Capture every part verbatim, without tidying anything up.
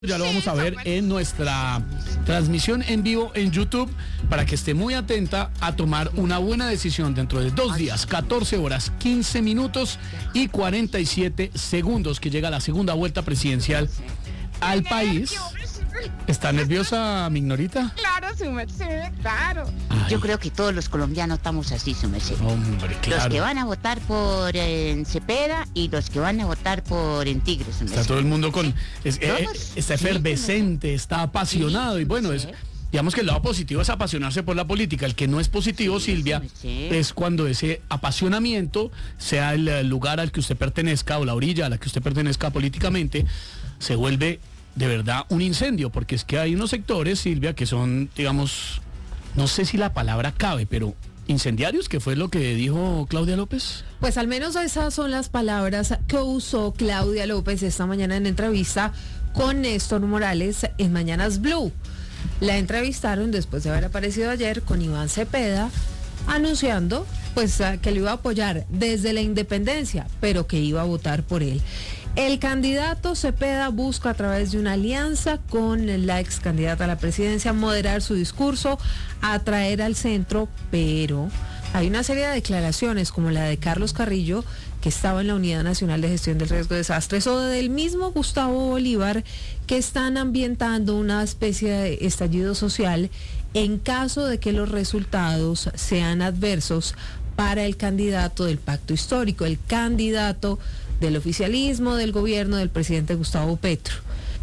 Ya lo vamos a ver en nuestra transmisión en vivo en YouTube para que esté muy atenta a tomar una buena decisión dentro de dos días, catorce horas, quince minutos y cuarenta y siete segundos que llega la segunda vuelta presidencial al país. ¿Está nerviosa, Mignorita? Claro, su merced, claro. Ay. Yo creo que todos los colombianos estamos así, su merced. Hombre, claro. Los que van a votar por eh, Cepeda y los que van a votar por en Tigre, su merced. Está todo el mundo con... Es, eh, está efervescente, sí, está apasionado sí, y bueno, es... Digamos que el lado positivo es apasionarse por la política. El que no es positivo, sí, Silvia, sí, es cuando ese apasionamiento, sea el lugar al que usted pertenezca o la orilla a la que usted pertenezca políticamente, se vuelve de verdad un incendio, porque es que hay unos sectores, Silvia, que son, digamos, no sé si la palabra cabe, pero incendiarios, que fue lo que dijo Claudia López. Pues al menos esas son las palabras que usó Claudia López esta mañana en entrevista con Néstor Morales en Mañanas Blue. La entrevistaron después de haber aparecido ayer con Iván Cepeda, anunciando pues que lo iba a apoyar desde la independencia, pero que iba a votar por él. El candidato Cepeda busca a través de una alianza con la ex candidata a la presidencia moderar su discurso, atraer al centro, pero hay una serie de declaraciones como la de Carlos Carrillo, que estaba en la Unidad Nacional de Gestión del Riesgo de Desastres, o del mismo Gustavo Bolívar, que están ambientando una especie de estallido social en caso de que los resultados sean adversos para el candidato del pacto histórico, el candidato del oficialismo del gobierno del presidente Gustavo Petro.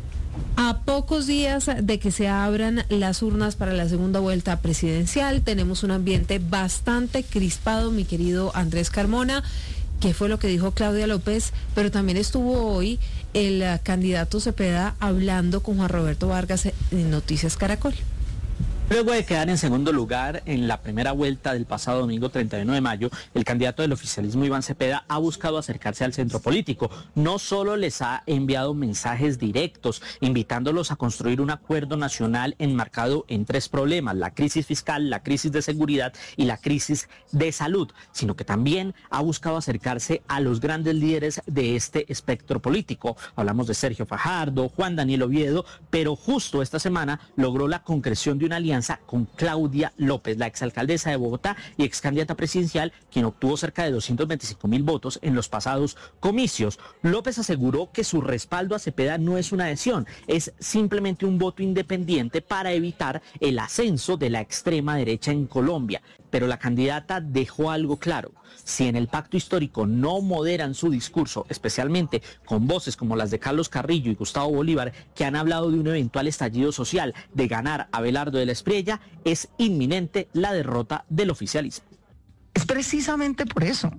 A pocos días de que se abran las urnas para la segunda vuelta presidencial, tenemos un ambiente bastante crispado, mi querido Andrés Carmona. ¿Qué fue lo que dijo Claudia López? Pero también estuvo hoy el uh, candidato Cepeda hablando con Juan Roberto Vargas en Noticias Caracol. Luego de quedar en segundo lugar en la primera vuelta del pasado domingo treinta y uno de mayo, el candidato del oficialismo Iván Cepeda ha buscado acercarse al centro político. No solo les ha enviado mensajes directos, invitándolos a construir un acuerdo nacional enmarcado en tres problemas: la crisis fiscal, la crisis de seguridad y la crisis de salud, sino que también ha buscado acercarse a los grandes líderes de este espectro político. Hablamos de Sergio Fajardo, Juan Daniel Oviedo, pero justo esta semana logró la concreción de una alianza con Claudia López, la exalcaldesa de Bogotá y excandidata presidencial, quien obtuvo cerca de doscientos veinticinco mil votos en los pasados comicios. López aseguró que su respaldo a Cepeda no es una adhesión, es simplemente un voto independiente para evitar el ascenso de la extrema derecha en Colombia. Pero la candidata dejó algo claro: si en el pacto histórico no moderan su discurso, especialmente con voces como las de Carlos Carrillo y Gustavo Bolívar, que han hablado de un eventual estallido social, de ganar a Abelardo de la Espriella, es inminente la derrota del oficialismo. Es precisamente por eso.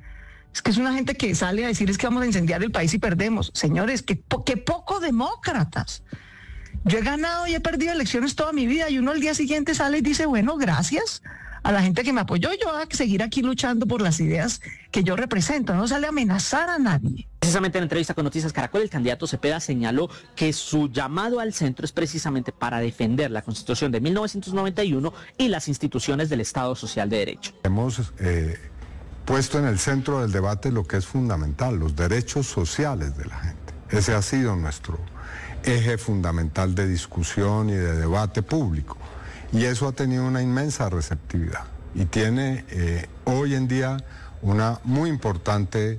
Es que es una gente que sale a decir es que vamos a incendiar el país y perdemos. Señores, que, po que poco demócratas. Yo he ganado y he perdido elecciones toda mi vida y uno al día siguiente sale y dice, bueno, gracias a la gente que me apoyó, yo voy a seguir aquí luchando por las ideas que yo represento. No sale a amenazar a nadie. Precisamente en entrevista con Noticias Caracol, el candidato Cepeda señaló que su llamado al centro es precisamente para defender la Constitución de mil novecientos noventa y uno y las instituciones del Estado Social de Derecho. Hemos eh, puesto en el centro del debate lo que es fundamental, los derechos sociales de la gente. Ese ha sido nuestro eje fundamental de discusión y de debate público. Y eso ha tenido una inmensa receptividad y tiene eh, hoy en día una muy importante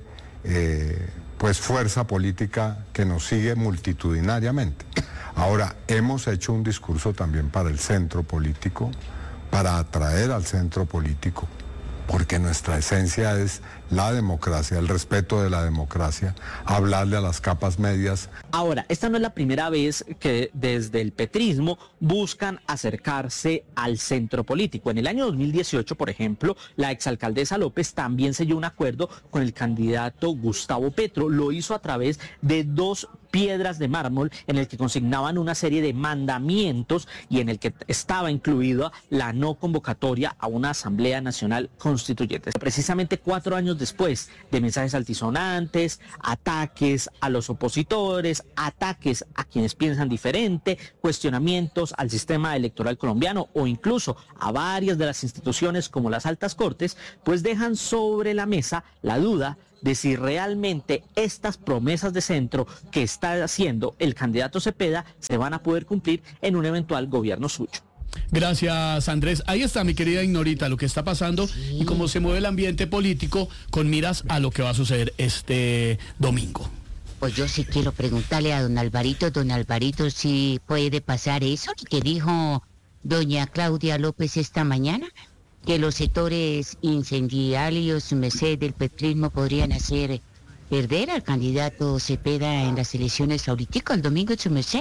eh, pues fuerza política que nos sigue multitudinariamente. Ahora, hemos hecho un discurso también para el centro político, para atraer al centro político, porque nuestra esencia es la democracia, el respeto de la democracia, hablarle a las capas medias. Ahora, esta no es la primera vez que desde el petrismo buscan acercarse al centro político. En el año dos mil dieciocho, por ejemplo, la exalcaldesa López también selló un acuerdo con el candidato Gustavo Petro. Lo hizo a través de dos piedras de mármol en el que consignaban una serie de mandamientos y en el que estaba incluida la no convocatoria a una Asamblea Nacional Constituyente. Precisamente cuatro años después de mensajes altisonantes, ataques a los opositores, ataques a quienes piensan diferente, cuestionamientos al sistema electoral colombiano o incluso a varias de las instituciones como las altas cortes, pues dejan sobre la mesa la duda de si realmente estas promesas de centro que está haciendo el candidato Cepeda se van a poder cumplir en un eventual gobierno suyo. Gracias, Andrés. Ahí está, mi querida Ignorita, lo que está pasando sí. y cómo se mueve el ambiente político con miras a lo que va a suceder este domingo. Pues yo sí quiero preguntarle a don Alvarito, don Alvarito, si puede pasar eso que dijo doña Claudia López esta mañana, que los sectores incendiarios, su merced, del petrismo podrían hacer perder al candidato Cepeda en las elecciones ahorita, el domingo, su merced.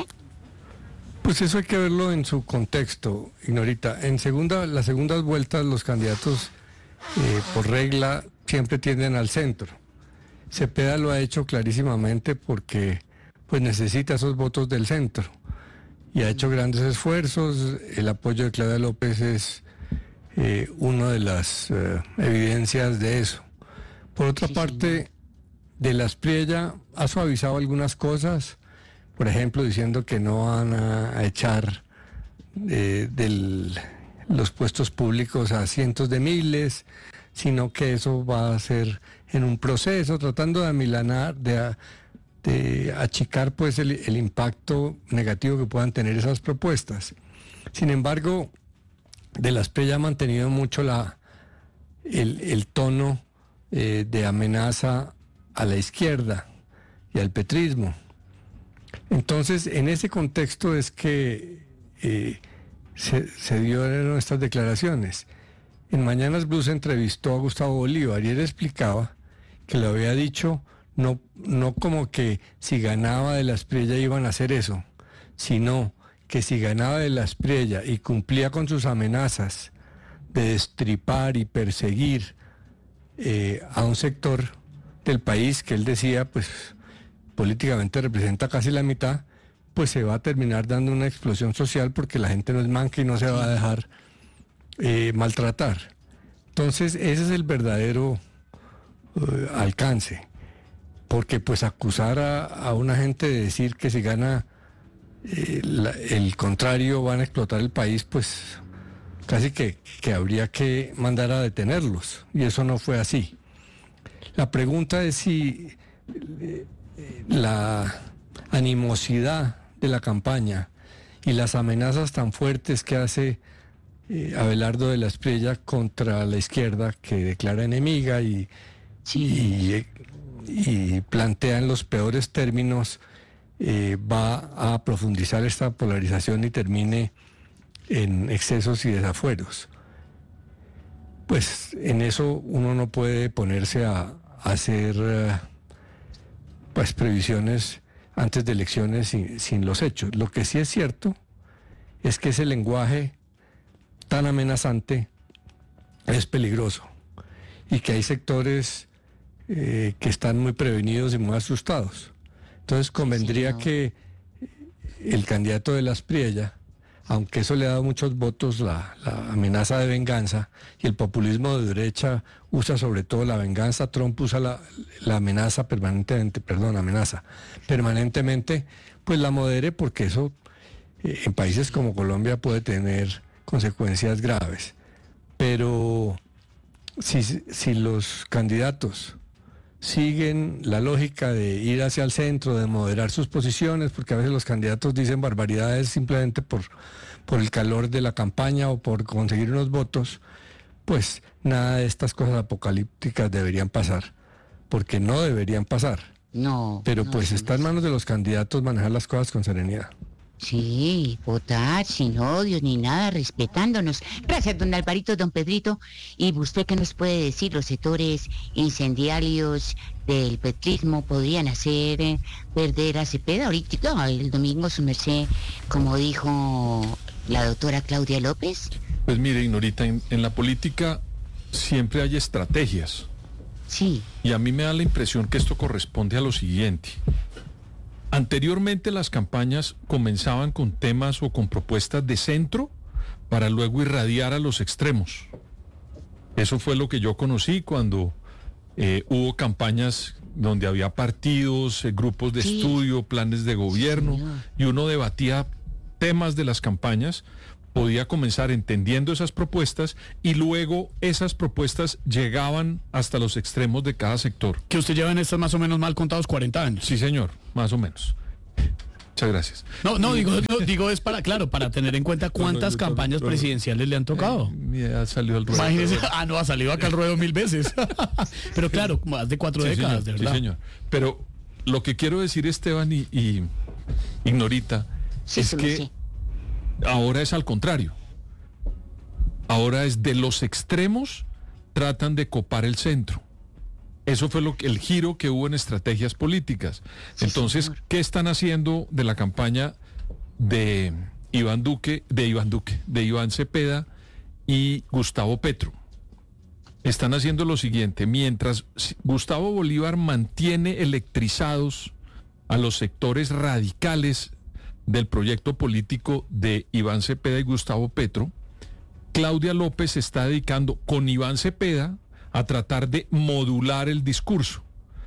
Pues eso hay que verlo en su contexto, Ignorita. En segunda, las segundas vueltas los candidatos, eh, por regla, siempre tienden al centro. Cepeda lo ha hecho clarísimamente porque pues necesita esos votos del centro y ha hecho grandes esfuerzos. El apoyo de Claudia López es eh, una de las eh, evidencias de eso. Por otra sí, parte, sí. De la Espriella ha suavizado algunas cosas, por ejemplo, diciendo que no van a, a echar eh, de los puestos públicos a cientos de miles, sino que eso va a ser en un proceso, tratando de amilanar, de, de achicar pues el, el impacto negativo que puedan tener esas propuestas. Sin embargo, de la Espriella ha mantenido mucho la, el, el tono eh, de amenaza a la izquierda y al petrismo. Entonces, en ese contexto es que eh, se, se dieron estas declaraciones. En Mañanas Blue se entrevistó a Gustavo Bolívar y él explicaba que le había dicho no, no como que si ganaba de la Espriella iban a hacer eso, sino que si ganaba de la Espriella y cumplía con sus amenazas de destripar y perseguir eh, a un sector del país que él decía pues políticamente representa casi la mitad, pues se va a terminar dando una explosión social porque la gente no es manca y no se va a dejar eh, maltratar. Entonces ese es el verdadero eh, alcance, porque pues acusar a, a una gente de decir que si gana eh, la, el contrario van a explotar el país, pues casi que, que habría que mandar a detenerlos, y eso no fue así. La pregunta es si eh, la animosidad de la campaña y las amenazas tan fuertes que hace eh, Abelardo de la Espriella contra la izquierda, que declara enemiga y, sí. y, y plantea en los peores términos, eh, va a profundizar esta polarización y termine en excesos y desafueros. Pues en eso uno no puede ponerse a, a hacer uh, pues previsiones antes de elecciones sin, sin los hechos. Lo que sí es cierto es que ese lenguaje tan amenazante es peligroso y que hay sectores eh, que están muy prevenidos y muy asustados. Entonces convendría sí, no. que el candidato de la Espriella, aunque eso le ha dado muchos votos, la, la amenaza de venganza, y el populismo de derecha usa sobre todo la venganza, Trump usa la, la amenaza permanentemente, perdón, amenaza permanentemente, pues la modere, porque eso eh, en países como Colombia puede tener consecuencias graves. Pero si, si los candidatos siguen la lógica de ir hacia el centro, de moderar sus posiciones, porque a veces los candidatos dicen barbaridades simplemente por, por el calor de la campaña o por conseguir unos votos, pues nada de estas cosas apocalípticas deberían pasar, porque no deberían pasar. No. Pero no, pues no, está en manos de los candidatos manejar las cosas con serenidad. Sí, votar sin odios ni nada, respetándonos. Gracias, don Alvarito, don Pedrito. ¿Y usted qué nos puede decir? ¿Los sectores incendiarios del petrismo podrían hacer eh, perder a Cepeda ahorita, no, el domingo, su merced, como dijo la doctora Claudia López? Pues mire, Ignorita, en, en la política siempre hay estrategias. Sí. Y a mí me da la impresión que esto corresponde a lo siguiente. Anteriormente las campañas comenzaban con temas o con propuestas de centro para luego irradiar a los extremos. Eso fue lo que yo conocí cuando eh, hubo campañas donde había partidos, eh, grupos de sí. estudio, planes de gobierno, sí, y uno debatía temas de las campañas podía comenzar entendiendo esas propuestas y luego esas propuestas llegaban hasta los extremos de cada sector. Que usted lleva en estas más o menos mal contados cuarenta años. Sí, señor, más o menos. Muchas gracias. No, no, digo, no, digo es para, claro, para tener en cuenta cuántas No, no, campañas no, no. presidenciales le han tocado. Eh, ya salió el ruedo. Imagínese, ah, no, ha salido acá el ruedo mil veces. Pero claro, más de cuatro Sí, décadas, señor, de verdad. sí, señor. Pero lo que quiero decir, Esteban y, y Ignorita, Sí, es sí, que sí. ahora es al contrario. Ahora es de los extremos, tratan de copar el centro. Eso fue lo que, el giro que hubo en estrategias políticas. Sí, Entonces, señor. ¿qué están haciendo de la campaña de Iván Duque, de Iván Duque, de Iván Cepeda y Gustavo Petro? Están haciendo lo siguiente: mientras Gustavo Bolívar mantiene electrizados a los sectores radicales del proyecto político de Iván Cepeda y Gustavo Petro, Claudia López se está dedicando con Iván Cepeda a tratar de modular el discurso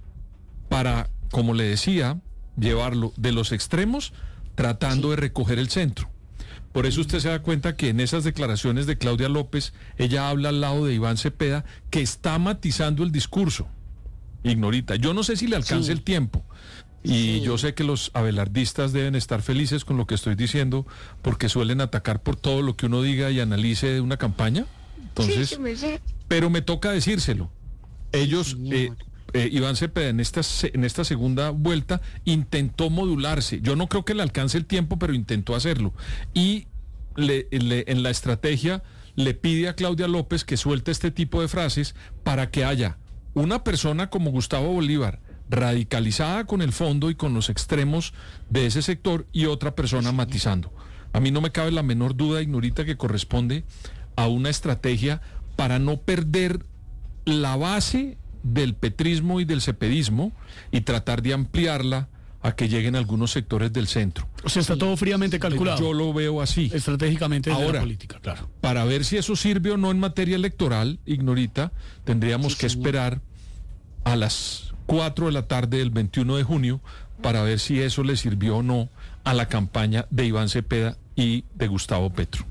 para, como le decía, llevarlo de los extremos, tratando de recoger el centro. Por eso usted se da cuenta que en esas declaraciones de Claudia López, ella habla al lado de Iván Cepeda, que está matizando el discurso. Ignorita, yo no sé si le alcance Sí. el tiempo. Y Sí. yo sé que los abelardistas deben estar felices con lo que estoy diciendo, porque suelen atacar por todo lo que uno diga y analice de una campaña. Entonces, Sí, su merced. pero me toca decírselo. Ellos, señor. eh, eh, Iván Cepeda en esta, se- en esta segunda vuelta intentó modularse. Yo no creo que le alcance el tiempo, pero intentó hacerlo. Y le- le- en la estrategia le pide a Claudia López que suelte este tipo de frases para que haya una persona como Gustavo Bolívar, radicalizada con el fondo y con los extremos de ese sector, y otra persona matizando. A mí no me cabe la menor duda, Ignorita, que corresponde a una estrategia para no perder la base del petrismo y del cepedismo y tratar de ampliarla a que lleguen algunos sectores del centro. O sea, está todo fríamente calculado. Yo lo veo así. Estratégicamente desde Ahora, la política, claro. Para ver si eso sirve o no en materia electoral, Ignorita, tendríamos Sí, que señor. esperar a las cuatro de la tarde del veintiuno de junio para ver si eso le sirvió o no a la campaña de Iván Cepeda y de Gustavo Petro.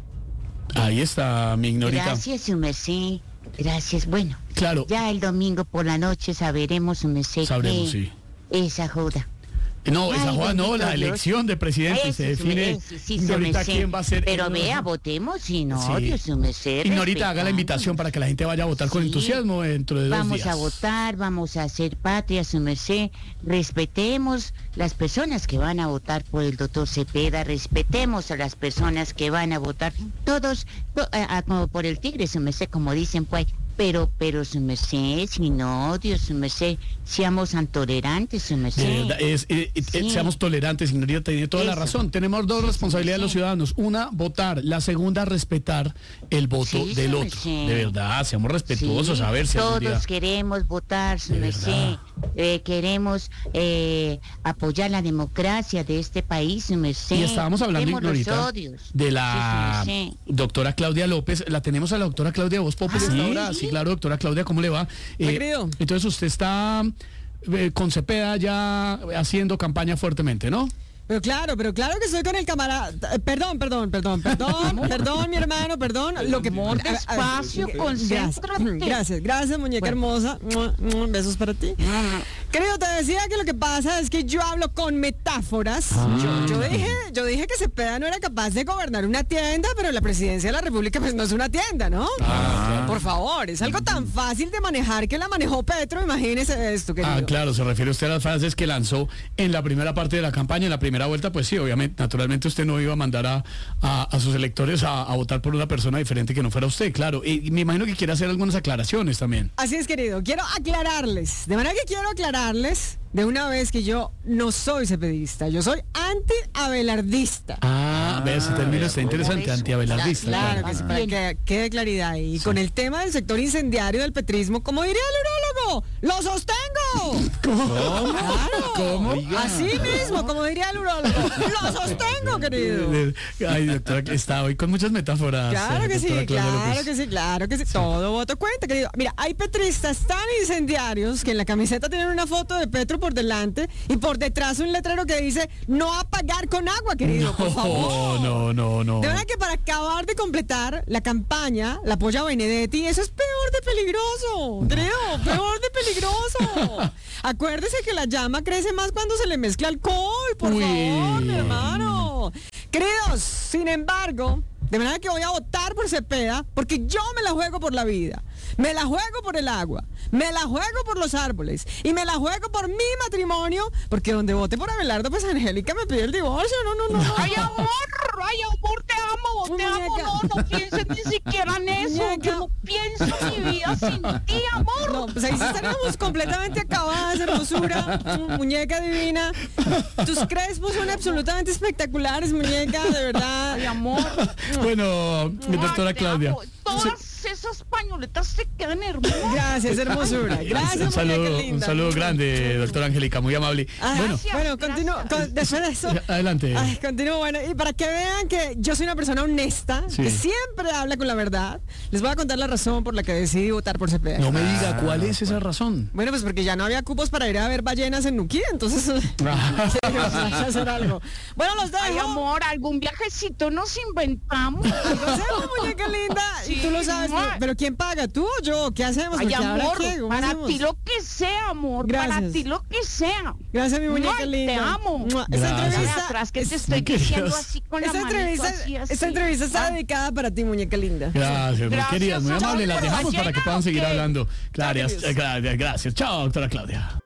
Ahí está, mi Ignorita. Gracias, su merced. Gracias. Bueno, Claro, ya el domingo por la noche saberemos, su merced, sabremos, qué sí. esa joda. No, esa Ay, joda no, bendito la Dios. elección de presidente Ese, se su define. merced, sí, su Ignorita, merced. quién va a ser. Pero el- vea, votemos sin Sí. odio, su merced. Ignorita, haga la invitación para que la gente vaya a votar con Sí. entusiasmo dentro de dos Vamos días. a votar, vamos a hacer patria, su merced. Respetemos las personas que van a votar por el doctor Cepeda, respetemos a las personas que van a votar, todos, to- a- a- como por el tigre, su merced, como dicen pues. Pero, pero, su merced, sin odio, su merced, seamos tolerantes, su De merced. verdad, es, eh, eh, Sí. seamos tolerantes, Ignorita, tiene toda la Eso. razón. Tenemos dos responsabilidades de los Sí. ciudadanos. Una, votar. La segunda, respetar el voto Sí, del sí, otro. sí. De verdad, seamos respetuosos. Sí, a ver si algún todos día- queremos votar, su De merced. verdad. Eh, queremos eh, apoyar la democracia de este país, su merced. Y estábamos hablando, Quitemos los Ignorita, odios. de la Sí, su merced. doctora Claudia López. La tenemos a la doctora Claudia Voz Populi Ah, hasta ¿sí? ahora. Sí, claro, doctora Claudia, ¿cómo le va? Eh, querido. entonces usted está eh, con Cepeda ya haciendo campaña fuertemente, ¿no? Pero claro, pero claro que estoy con el camarada. eh, Perdón, perdón, perdón, perdón, perdón, mi hermano, perdón. Lo que Amor, a- a- despacio, gracias, concéntrate. gracias, gracias, muñeca Bueno. hermosa. Mua, mua, Besos para ti. Querido, te decía que lo que pasa es que yo hablo con metáforas. Yo, yo dije, yo dije que Cepeda no era capaz de gobernar una tienda, pero la presidencia de la República pues no es una tienda, ¿no? Por favor, es algo tan fácil de manejar que la manejó Petro, imagínese esto, querido. Ah, claro, se refiere usted a las frases que lanzó en la primera parte de la campaña, en la primera vuelta, pues sí, obviamente, naturalmente usted no iba a mandar a, a- a sus electores a, a votar por una persona diferente que no fuera usted, claro. Y, y me imagino que quiere hacer algunas aclaraciones también. Así es, querido. Quiero aclararles, de manera que quiero aclararles de una vez que yo no soy cepedista, yo soy anti-abelardista. Ah, vea, ese término está interesante, eso. antiabelardista. Claro claro. que sí, para que quede claridad ahí. Y con el tema del sector incendiario del petrismo, como diría el urólogo, ¡Lo sostengo! ¿Cómo? Claro. ¿Cómo? Así mismo, como diría el urólogo. ¡Lo sostengo, querido! Ay, doctora, está hoy con muchas metáforas. Claro que sí, doctora Claudia claro López. que sí, claro que sí. Todo voto cuenta, querido. Mira, hay petristas tan incendiarios que en la camiseta tienen una foto de Petro por delante y por detrás un letrero que dice no apagar con agua, querido, por favor. No, no, no. De verdad que para acabar de completar la campaña, la polla Benedetti, eso es peor de peligroso, creo, peor de peligroso. Acuérdese que la llama crece más cuando se le mezcla alcohol, por Uy. favor, mi hermano. Queridos, sin embargo, de manera que voy a votar por Cepeda porque yo me la juego por la vida, me la juego por el agua, me la juego por los árboles y me la juego por mi matrimonio, porque donde vote por Abelardo, pues Angélica me pide el divorcio. No, no, no. no. Ay, amor, ay, amor, te amo, te amo, Muñeca. no, no pienses ni siquiera en eso. Muñeca. Yo no pienso en mi vida sin ti, amor. No, pues ahí sí estaríamos completamente acabadas, hermosura, mm, muñeca divina. Tus crespos son absolutamente espectaculares, muñeca, de verdad. Ay, amor. Bueno, mi doctora Ay, te Claudia. amo. Todas esas pañoletas se quedan hermosas. Gracias, hermosura. Gracias, un saludo, muñeca linda. un saludo grande, doctora Angélica, muy amable. Ah, Bueno, Gracias, bueno, continúo. gracias. Con, después de eso. adelante. Ay, continúo, bueno, y para que vean que yo soy una persona honesta, Sí. que siempre habla con la verdad, les voy a contar la razón por la que decidí votar por Cepeda. No me diga cuál es esa razón. Bueno, pues porque ya no había cupos para ir a ver ballenas en Nuquí, entonces Ah. sí, hay que hacer algo. Bueno, los dejo. Ay, amor, algún viajecito nos inventamos. Lo hacemos, muñeca linda. Y Sí, tú lo sabes, mua. pero, pero ¿quién paga? ¿Tú o yo? ¿Qué hacemos? Ay, Porque ahora, amor, ¿qué? ¿Cómo para hacemos? ti lo que sea, amor. Gracias. Para ti lo que sea. Gracias, mi muñeca Mua, linda. Te amo. Mua. Esta Gracias. entrevista, Atrás que te es- estoy queridos. diciendo así con la esta manito entrevista, así, así. esta entrevista está Ah. dedicada para ti, muñeca linda. Gracias, muy Gracias, queridas, muy chao, amable. Las por dejamos para que ballena, puedan ¿o seguir qué? hablando. Chao, Gracias, queridos. gracias, gracias. Chao, doctora Claudia.